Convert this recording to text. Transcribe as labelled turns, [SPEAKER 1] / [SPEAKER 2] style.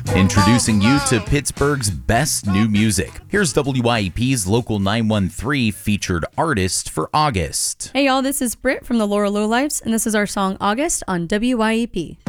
[SPEAKER 1] Introducing you to Pittsburgh's best new music. Here's WYEP's Local 913 featured artist for August.
[SPEAKER 2] Hey y'all, this is Britt from the Laurel Lowlifes, and this is our song August on WYEP.